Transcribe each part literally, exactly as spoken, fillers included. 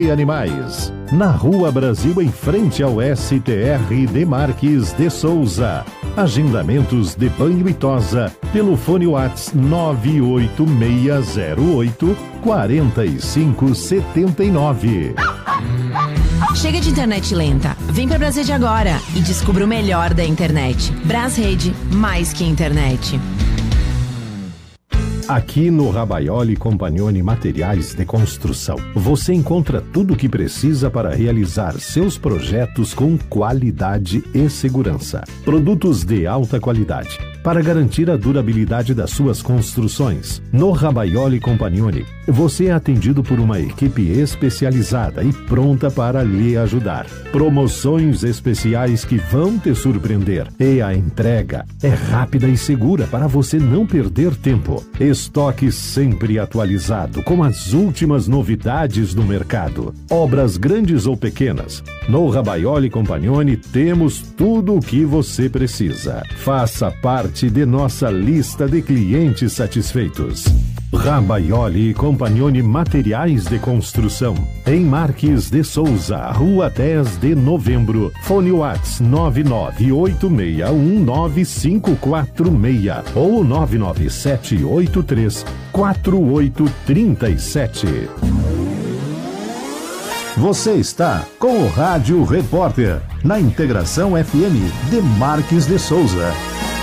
e animais. Na Rua Brasil, em frente ao S T R de Marques de Souza. Agendamentos de banho e tosa pelo fone WhatsApp nove oito seis zero oito quatro cinco sete nove. Chega de internet lenta. Vem pra Brasrede agora e descubra o melhor da internet. Brasrede, mais que internet. Aqui no Rabaioli Compagnoni Materiais de Construção, você encontra tudo o que precisa para realizar seus projetos com qualidade e segurança. Produtos de alta qualidade para garantir a durabilidade das suas construções. No Rabaioli Compagnoni, você é atendido por uma equipe especializada e pronta para lhe ajudar. Promoções especiais que vão te surpreender. E a entrega é rápida e segura para você não perder tempo. Estoque sempre atualizado com as últimas novidades do mercado. Obras grandes ou pequenas. No Rabaioli Compagnoni temos tudo o que você precisa. Faça parte de nossa lista de clientes satisfeitos. Rabaioli Compagnoni Materiais de Construção, em Marques de Souza, Rua dez de Novembro, fone WhatsApp nove nove oito seis um nove cinco quatro seis ou nove nove sete oito três quatro oito três sete. Você está com o Rádio Repórter, na Integração F M de Marques de Souza.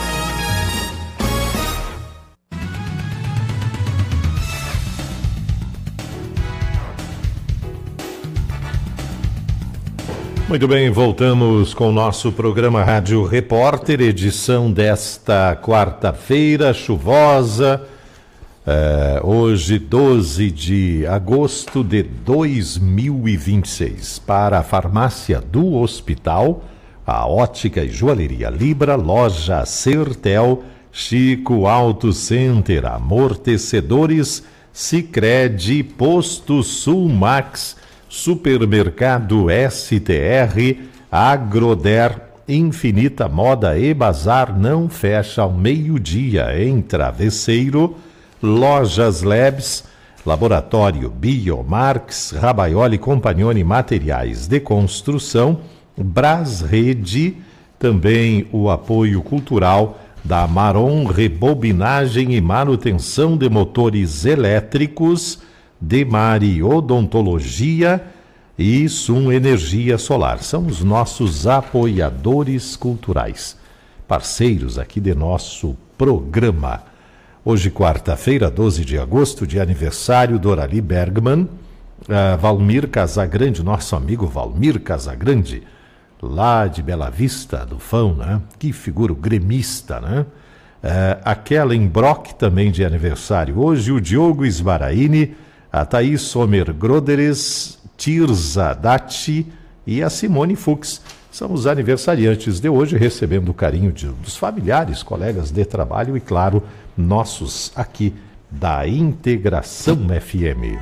Muito bem, voltamos com o nosso programa Rádio Repórter, edição desta quarta-feira chuvosa, é, hoje doze de agosto de dois mil e vinte e seis. Para a farmácia do hospital, a Ótica e Joalheria Libra, loja Sertel, Chico Auto Center, Amortecedores, Sicredi, Posto Sulmax, Supermercado S T R, Agroder, Infinita Moda e Bazar não fecha ao meio-dia em Travesseiro, Lojas Labs, Laboratório Biomarx, Rabaioli Compagnoni Materiais de Construção, Brasrede, também o apoio cultural da Maron Rebobinagem e Manutenção de Motores Elétricos, Demari Odontologia e Sum Energia Solar. São os nossos apoiadores culturais, parceiros aqui de nosso programa. Hoje, quarta-feira, doze de agosto, de aniversário do Dorali Bergman, uh, Valmir Casagrande, nosso amigo Valmir Casagrande, lá de Bela Vista, do Fão, né? Que figura gremista, né? Uh, a Kellen Brock, também de aniversário hoje, o Diogo Sbaraini, a Thaís Sommer Groderes, Tirza Dati e a Simone Fux. São os aniversariantes de hoje, recebendo o carinho de, dos familiares, colegas de trabalho e, claro, nossos aqui da Integração F M.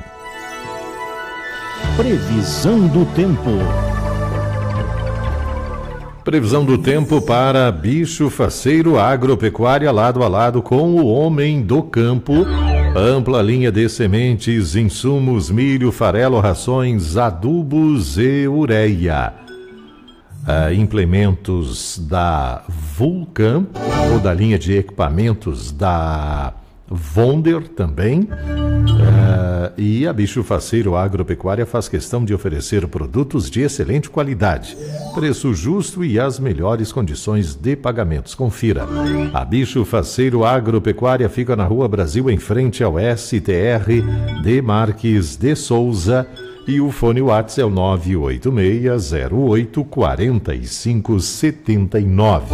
Previsão do tempo. Previsão do tempo para Bicho Faceiro Agropecuária, lado a lado com o homem do campo. Ampla linha de sementes, insumos, milho, farelo, rações, adubos e ureia. Uh, implementos da Vulcan, ou da linha de equipamentos da Vonder também. Uh, e a Bicho Faceiro Agropecuária faz questão de oferecer produtos de excelente qualidade, preço justo e as melhores condições de pagamentos. Confira. A Bicho Faceiro Agropecuária fica na Rua Brasil, em frente ao S T R de Marques de Souza, e o fone WhatsApp é o nove oito seis zero oito quatro cinco sete nove.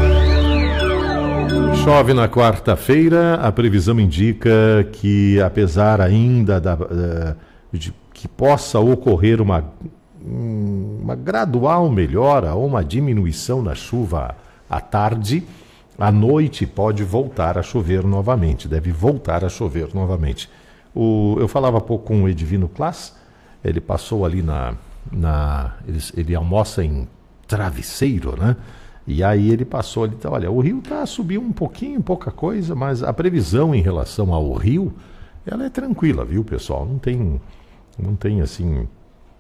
Chove na quarta-feira, a previsão indica que, apesar ainda da, de que possa ocorrer uma, uma gradual melhora ou uma diminuição na chuva à tarde, à noite pode voltar a chover novamente, deve voltar a chover novamente. O, eu falava há pouco com o Edivino Class, ele passou ali na... na ele, ele almoça em Travesseiro, né? E aí ele passou ali, então, olha, o rio está subindo um pouquinho, pouca coisa, mas a previsão em relação ao rio, ela é tranquila, viu, pessoal? Não tem, não tem assim,